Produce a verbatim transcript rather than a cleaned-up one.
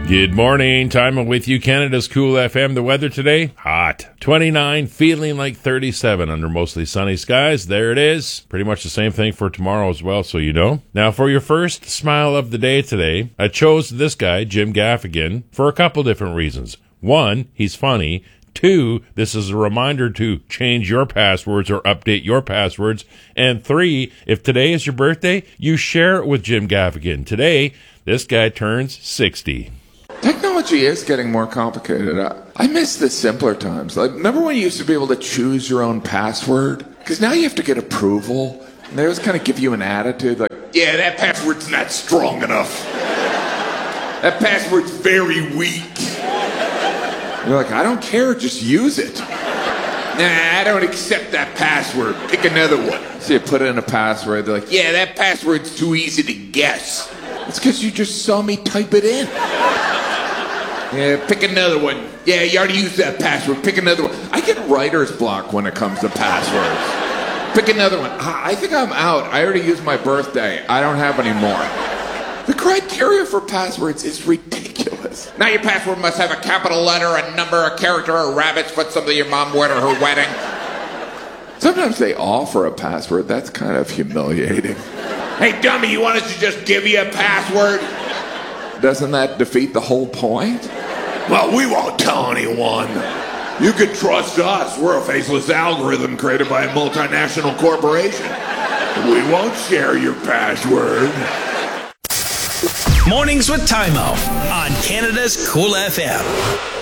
Good morning. Time with you, Canada's Cool F M. The weather today, hot. twenty-nine, feeling like thirty-seven under mostly sunny skies. There it is. Pretty much the same thing for tomorrow as well, so you know. Now, for your first smile of the day today, I chose this guy, Jim Gaffigan, for a couple different reasons. One, he's funny. Two, this is a reminder to change your passwords or update your passwords. And three, if today is your birthday, you share it with Jim Gaffigan. Today, this guy turns sixty. Technology is getting more complicated. I, I miss the simpler times. Like, remember when you used to be able to choose your own password? Because now you have to get approval. And they always kind of give you an attitude like, yeah, that password's not strong enough. That password's very weak. You're like, I don't care, just use it. Nah, I don't accept that password. Pick another one. So you put in a password, they're like, yeah, that password's too easy to guess. It's because you just saw me type it in. Yeah, pick another one. Yeah, you already used that password. Pick another one. I get writer's block when it comes to passwords. Pick another one. I think I'm out. I already used my birthday. I don't have any more. The criteria for passwords is ridiculous. Now your password must have a capital letter, a number, a character, a rabbit's foot, something your mom wore at her wedding. Sometimes they offer a password. That's kind of humiliating. Hey, dummy, you want us to just give you a password? Doesn't that defeat the whole point? Well, we won't tell anyone. You can trust us. We're a faceless algorithm created by a multinational corporation. We won't share your password. Mornings with Timo on Canada's Cool F M.